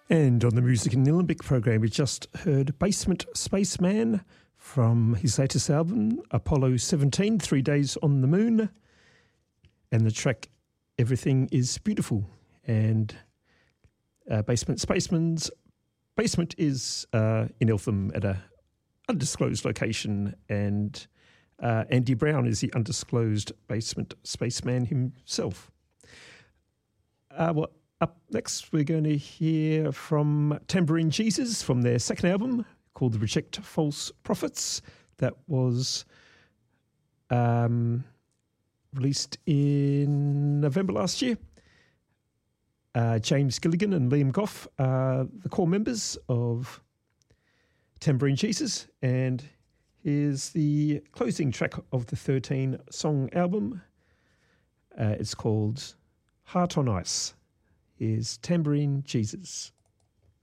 And on the Music in the Olympic program, we just heard Basement Spaceman from his latest album, Apollo 17, 3 Days on the Moon, and the track Everything is Beautiful. And Basement Spaceman's basement is in Eltham at a undisclosed location, and Andy Brown is the undisclosed Basement Spaceman himself. Up next, we're going to hear from Tambourine Jesus from their second album called The Reject False Prophets. That was released in November last year. James Gilligan and Liam Goff are the core members of Tambourine Jesus, and here's the closing track of the 13-song album. It's called Heart on Ice. Is Tambourine Jesus.